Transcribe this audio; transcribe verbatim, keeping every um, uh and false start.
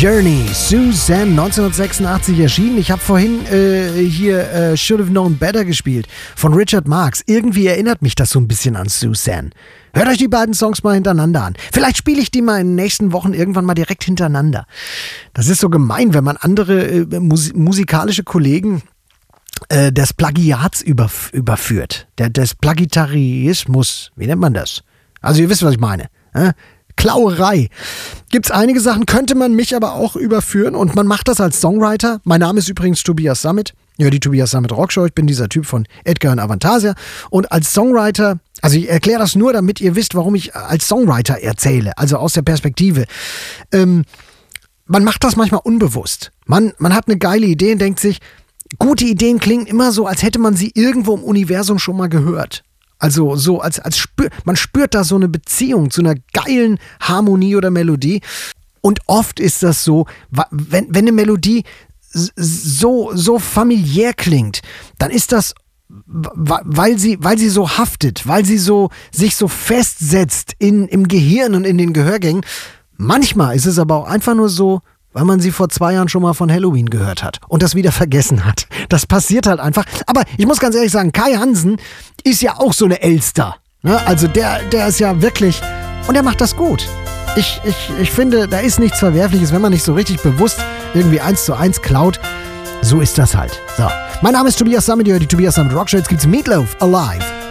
Journey, Suzanne, neunzehnhundertsechsundachtzig erschienen. Ich habe vorhin äh, hier äh, Should Have Known Better gespielt von Richard Marx. Irgendwie erinnert mich das so ein bisschen an Suzanne. Hört euch die beiden Songs mal hintereinander an. Vielleicht spiele ich die mal in den nächsten Wochen irgendwann mal direkt hintereinander. Das ist so gemein, wenn man andere äh, mus- musikalische Kollegen äh, des Plagiats überf- überführt. Der, des Plagitarismus. Wie nennt man das? Also ihr wisst, was ich meine. Äh? Klauerei. Gibt's einige Sachen, könnte man mich aber auch überführen und man macht das als Songwriter. Mein Name ist übrigens Tobias Sammet. Ja, die Tobias Sammet Rockshow. Ich bin dieser Typ von Edgar und Avantasia. Und als Songwriter, also ich erkläre das nur, damit ihr wisst, warum ich als Songwriter erzähle. Also aus der Perspektive. Ähm, man macht das manchmal unbewusst. Man, man hat eine geile Idee und denkt sich, gute Ideen klingen immer so, als hätte man sie irgendwo im Universum schon mal gehört. Also so, als, als spür, man spürt da so eine Beziehung zu einer geilen Harmonie oder Melodie. Und oft ist das so, wenn, wenn eine Melodie so, so familiär klingt, dann ist das, weil sie, weil sie so haftet, weil sie so, sich so festsetzt in, im Gehirn und in den Gehörgängen. Manchmal ist es aber auch einfach nur so, weil man sie vor zwei Jahren schon mal von Halloween gehört hat und das wieder vergessen hat. Das passiert halt einfach. Aber ich muss ganz ehrlich sagen, Kai Hansen ist ja auch so eine Elster. Ne? Also der, der ist ja wirklich, und er macht das gut. Ich, ich, ich finde, da ist nichts Verwerfliches, wenn man nicht so richtig bewusst irgendwie eins zu eins klaut. So ist das halt. So. Mein Name ist Tobias Sammet, die Tobias Sammet Rockshow. Jetzt gibt's Meatloaf Alive.